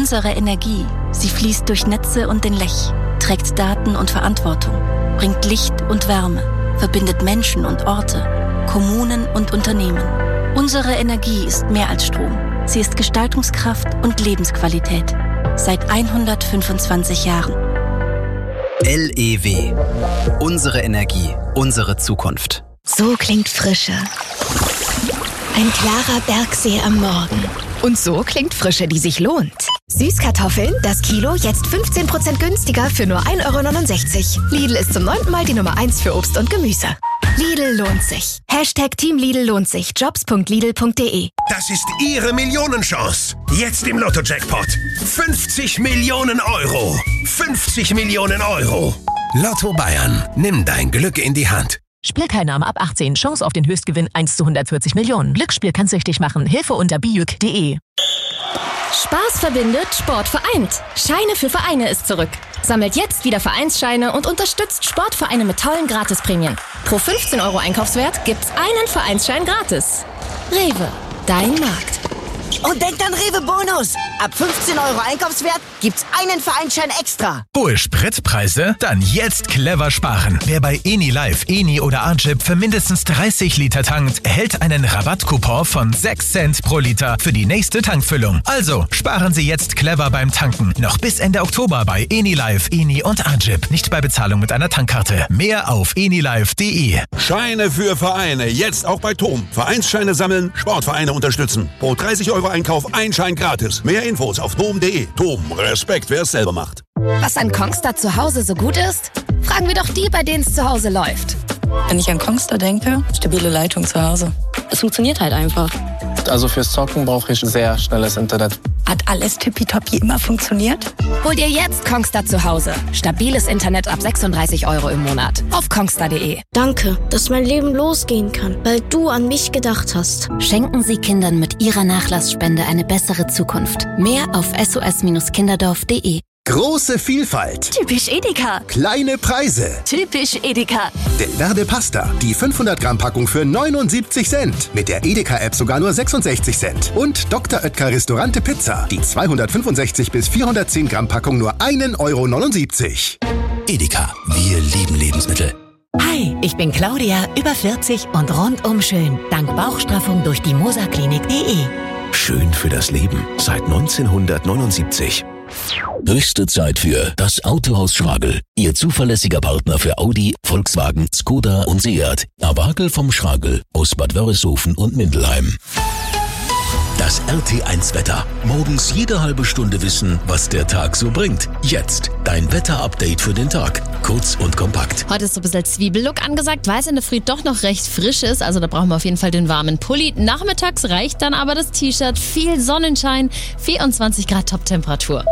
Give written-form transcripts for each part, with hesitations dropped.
Unsere Energie, sie fließt durch Netze und den Lech, trägt Daten und Verantwortung, bringt Licht und Wärme, verbindet Menschen und Orte, Kommunen und Unternehmen. Unsere Energie ist mehr als Strom. Sie ist Gestaltungskraft und Lebensqualität. Seit 125 Jahren. LEW. Unsere Energie, unsere Zukunft. So klingt Frische. Ein klarer Bergsee am Morgen. Und so klingt Frische, die sich lohnt. Süßkartoffeln, das Kilo jetzt 15% günstiger für nur 1,69 €. Lidl ist zum 9. Mal die Nummer 1 für Obst und Gemüse. Lidl lohnt sich. Team Lidl lohnt sich. Jobs.lidl.de. Das ist Ihre Millionenchance. Jetzt im Lotto-Jackpot. 50 Millionen Euro. 50 Millionen Euro. Lotto Bayern. Nimm dein Glück in die Hand. Spielteilnahme ab 18. Chance auf den Höchstgewinn 1 zu 140 Millionen. Glücksspiel kann süchtig machen. Hilfe unter biüc.de. Spaß verbindet, Sport vereint. Scheine für Vereine ist zurück. Sammelt jetzt wieder Vereinsscheine und unterstützt Sportvereine mit tollen Gratisprämien. Pro 15 € Einkaufswert gibt's einen Vereinsschein gratis. Rewe, dein Markt. Und denkt an Rewe Bonus. Ab 15 € Einkaufswert gibt's einen Vereinsschein extra. Hohe Spritpreise? Dann jetzt clever sparen. Wer bei EniLife, Eni oder Agip für mindestens 30 Liter tankt, erhält einen Rabattcoupon von 6 Cent pro Liter für die nächste Tankfüllung. Also sparen Sie jetzt clever beim Tanken. Noch bis Ende Oktober bei EniLife, Eni und Agip. Nicht bei Bezahlung mit einer Tankkarte. Mehr auf enilife.de. Scheine für Vereine. Jetzt auch bei TOM. Vereinsscheine sammeln, Sportvereine unterstützen. Pro 30 € Einkauf ein Schein gratis. Mehr Infos auf tom.de. TOM. Respekt, wer es selber macht. Was an Kongstar zu Hause so gut ist? Fragen wir doch die, bei denen es zu Hause läuft. Wenn ich an Kongstar denke, stabile Leitung zu Hause. Es funktioniert halt einfach. Also fürs Zocken brauche ich sehr schnelles Internet. Hat alles tippitoppi immer funktioniert? Hol dir jetzt Kongstar zu Hause. Stabiles Internet ab 36 € im Monat. Auf kongstar.de. Danke, dass mein Leben losgehen kann, weil du an mich gedacht hast. Schenken Sie Kindern mit Ihrer Nachlassspende eine bessere Zukunft. Mehr auf sos-kinderdorf.de. Große Vielfalt. Typisch Edeka. Kleine Preise. Typisch Edeka. Del Verde Pasta, die 500 Gramm Packung für 79 Cent. Mit der Edeka-App sogar nur 66 Cent. Und Dr. Oetker Restaurante Pizza, die 265 bis 410 Gramm Packung nur 1,79 €. Edeka, wir lieben Lebensmittel. Hi, ich bin Claudia, über 40 und rundum schön. Dank Bauchstraffung durch die Mosaklinik.de. Schön für das Leben seit 1979. Höchste Zeit für das Autohaus Schragel. Ihr zuverlässiger Partner für Audi, Volkswagen, Skoda und Seat. Awagel vom Schragel aus Bad Wörishofen und Mindelheim. Das RT1-Wetter. Morgens jede halbe Stunde wissen, was der Tag so bringt. Jetzt dein Wetter-Update für den Tag. Kurz und kompakt. Heute ist so ein bisschen Zwiebellook angesagt, weil es in der Früh doch noch recht frisch ist. Also da brauchen wir auf jeden Fall den warmen Pulli. Nachmittags reicht dann aber das T-Shirt. Viel Sonnenschein, 24 Grad Top-Temperatur.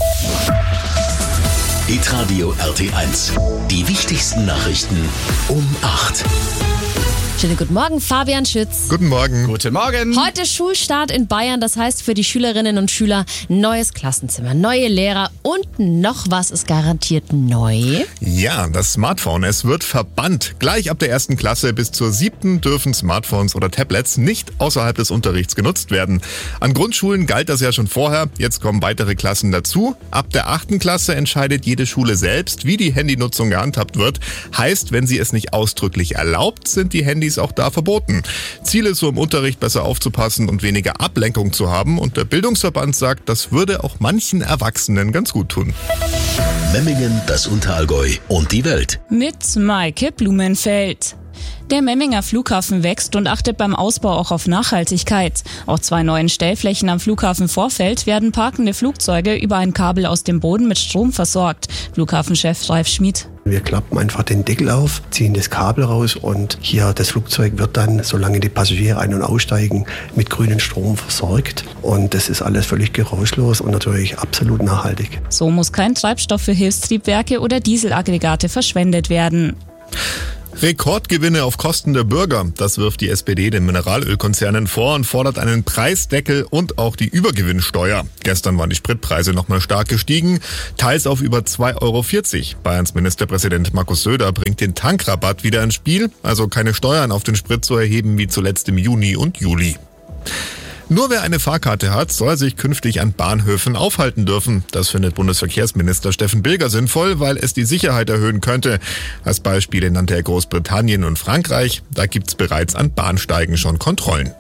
Hitradio RT1. Die wichtigsten Nachrichten um 8. Schönen guten Morgen, Fabian Schütz. Guten Morgen. Guten Morgen. Heute Schulstart in Bayern, das heißt für die Schülerinnen und Schüler neues Klassenzimmer, neue Lehrer und noch was ist garantiert neu. Ja, das Smartphone, es wird verbannt. Gleich ab der 1. Klasse bis zur 7. dürfen Smartphones oder Tablets nicht außerhalb des Unterrichts genutzt werden. An Grundschulen galt das ja schon vorher, jetzt kommen weitere Klassen dazu. Ab der 8. Klasse entscheidet jede Schule selbst, wie die Handynutzung gehandhabt wird. Heißt, wenn sie es nicht ausdrücklich erlaubt, sind die Handys auch da verboten. Ziel ist so im Unterricht besser aufzupassen und weniger Ablenkung zu haben. Und der Bildungsverband sagt, das würde auch manchen Erwachsenen ganz gut tun. Memmingen, das Unterallgäu und die Welt. Mit Maike Blumenfeld. Der Memminger Flughafen wächst und achtet beim Ausbau auch auf Nachhaltigkeit. Auf 2 neuen Stellflächen am Flughafen Vorfeld werden parkende Flugzeuge über ein Kabel aus dem Boden mit Strom versorgt. Flughafenchef Ralf Schmid. Wir klappen einfach den Deckel auf, ziehen das Kabel raus und hier das Flugzeug wird dann, solange die Passagiere ein- und aussteigen, mit grünem Strom versorgt. Und das ist alles völlig geräuschlos und natürlich absolut nachhaltig. So muss kein Treibstoff für Hilfstriebwerke oder Dieselaggregate verschwendet werden. Rekordgewinne auf Kosten der Bürger. Das wirft die SPD den Mineralölkonzernen vor und fordert einen Preisdeckel und auch die Übergewinnsteuer. Gestern waren die Spritpreise nochmal stark gestiegen, teils auf über 2,40 €. Bayerns Ministerpräsident Markus Söder bringt den Tankrabatt wieder ins Spiel, also keine Steuern auf den Sprit zu erheben wie zuletzt im Juni und Juli. Nur wer eine Fahrkarte hat, soll sich künftig an Bahnhöfen aufhalten dürfen. Das findet Bundesverkehrsminister Steffen Bilger sinnvoll, weil es die Sicherheit erhöhen könnte. Als Beispiele nannte er Großbritannien und Frankreich. Da gibt's bereits an Bahnsteigen schon Kontrollen.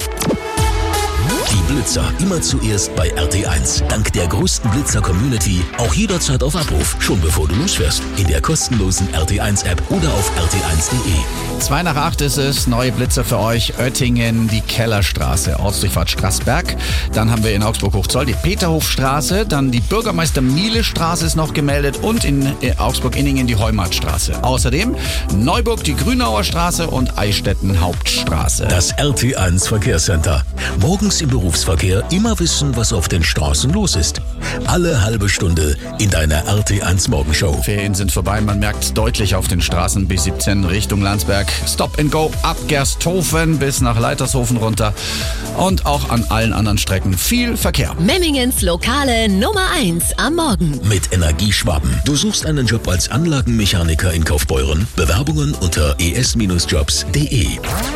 Die Blitzer immer zuerst bei RT1. Dank der größten Blitzer-Community auch jederzeit auf Abruf, schon bevor du losfährst. In der kostenlosen RT1-App oder auf rt1.de. 7:55 ist es, neue Blitzer für euch. Oettingen, die Kellerstraße, Ortsdurchfahrt Straßberg. Dann haben wir in Augsburg-Hochzoll die Peterhofstraße. Dann die Bürgermeister-Miele-Straße ist noch gemeldet und in Augsburg-Inningen die Heumartstraße. Außerdem Neuburg, die Grünauer Straße und Eichstätten-Hauptstraße. Das RT1 Verkehrscenter. Morgens im Berufsverkehr immer wissen, was auf den Straßen los ist. Alle halbe Stunde in deiner RT1 Morgenshow. Ferien sind vorbei, man merkt deutlich auf den Straßen B17 Richtung Landsberg. Stop and go ab Gersthofen bis nach Leitershofen runter und auch an allen anderen Strecken viel Verkehr. Memmingens lokale Nummer 1 am Morgen. Mit Energieschwaben. Du suchst einen Job als Anlagenmechaniker in Kaufbeuren? Bewerbungen unter es-jobs.de.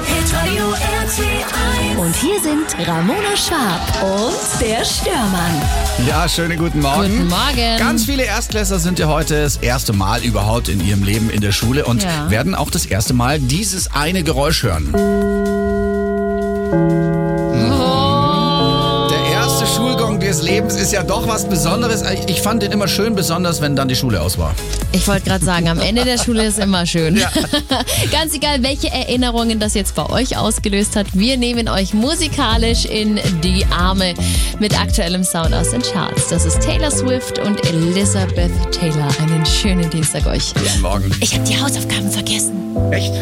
Und hier sind Ramona Schwab und der Störmann. Ja, schönen guten Morgen. Guten Morgen. Ganz viele Erstklässler sind ja heute das erste Mal überhaupt in ihrem Leben in der Schule und werden auch das erste Mal dieses eine Geräusch hören. Schulgang des Lebens ist ja doch was Besonderes. Ich fand den immer schön, besonders wenn dann die Schule aus war. Ich wollte gerade sagen, am Ende der Schule ist immer schön. Ja. Ganz egal, welche Erinnerungen das jetzt bei euch ausgelöst hat, wir nehmen euch musikalisch in die Arme mit aktuellem Sound aus den Charts. Das ist Taylor Swift und Elizabeth Taylor. Einen schönen Dienstag euch. Guten Morgen. Ich habe die Hausaufgaben vergessen. Echt?